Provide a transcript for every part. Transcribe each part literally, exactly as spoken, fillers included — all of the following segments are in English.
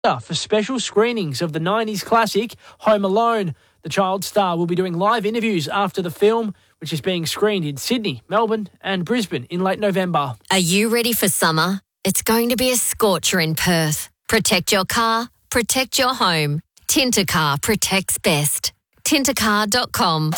for special screenings of the nineties classic Home Alone. The child star will be doing live interviews after the film, which is being screened in Sydney, Melbourne and Brisbane in late November. Are you ready for summer? It's going to be a scorcher in Perth. Protect your car, protect your home. Tintercar protects best. tintercar dot com.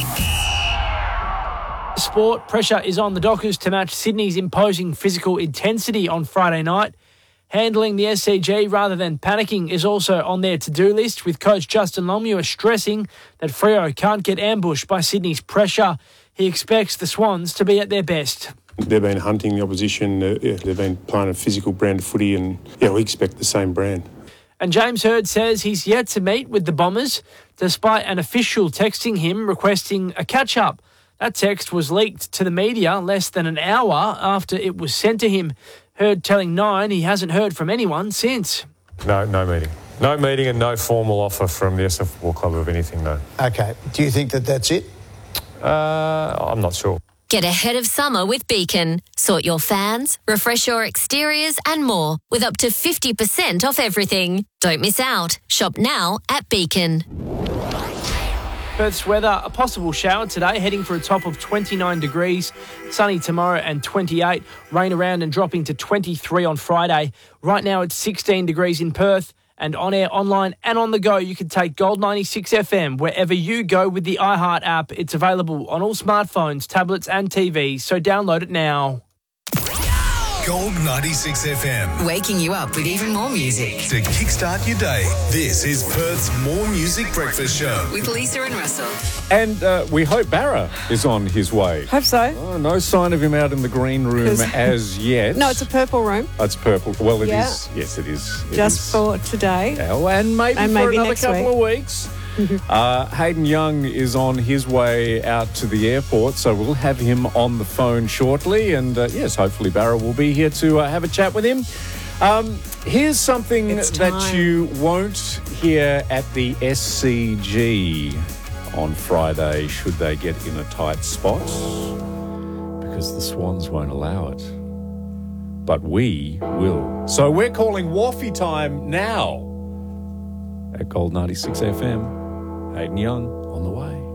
Sport pressure is on the Dockers to match Sydney's imposing physical intensity on Friday night. Handling the S C G rather than panicking is also on their to-do list, with coach Justin Longmuir stressing that Freo can't get ambushed by Sydney's pressure. He expects the Swans to be at their best. They've been hunting the opposition. Uh, yeah, they've been playing a physical brand of footy, and yeah, we expect the same brand. And James Hird says he's yet to meet with the Bombers, despite an official texting him requesting a catch-up. That text was leaked to the media less than an hour after it was sent to him. Hird telling Nine he hasn't heard from anyone since. No, no meeting. No meeting and no formal offer from the Essendon Football Club of anything, no. OK. Do you think that that's it? Uh, I'm not sure. Get ahead of summer with Beacon. Sort your fans, refresh your exteriors and more with up to fifty percent off everything. Don't miss out. Shop now at Beacon. Perth's weather, a possible shower today, heading for a top of twenty-nine degrees. Sunny tomorrow and twenty-eight. Rain around and dropping to twenty-three on Friday. Right now it's sixteen degrees in Perth. And on air, online and on the go, you can take Gold ninety-six F M wherever you go with the iHeart app. It's available on all smartphones, tablets and T Vs, so download it now. Gold ninety-six F M. Waking you up with even more music. To kickstart your day, this is Perth's More Music Breakfast Show. With Lisa and Russell. And uh, we hope Barra is on his way. Hope so. Oh, no sign of him out in the green room as yet. No, it's a purple room. Oh, it's purple. Well, it Yeah. is. Yes, it is. It Just is. for today. Oh, and maybe And for maybe another next couple week. of weeks. uh, Hayden Young is on his way out to the airport, so we'll have him on the phone shortly. And uh, yes, hopefully Barra will be here to uh, have a chat with him. Um, here's something It's that time. you won't hear at the S C G on Friday, should they get in a tight spot, because the Swans won't allow it. But we will. So we're calling Waffy time now at Gold ninety-six F M. Hayden Young on the way.